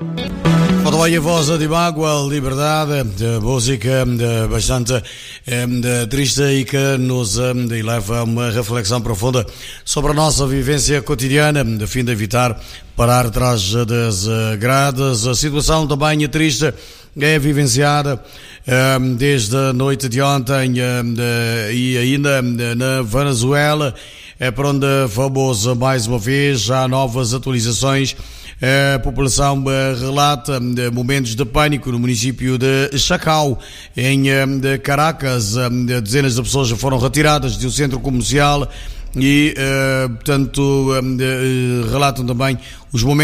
Aí a voz de mágoa, liberdade, de música bastante triste e que nos leva a uma reflexão profunda sobre a nossa vivência cotidiana, a fim de evitar parar atrás das grades. A situação também triste é vivenciada desde a noite de ontem e ainda na Venezuela, para onde vamos mais uma vez. Há novas atualizações. A população relata momentos de pânico no município de Chacao, em Caracas. Dezenas de pessoas foram retiradas de um centro comercial e, portanto, relatam também os momentos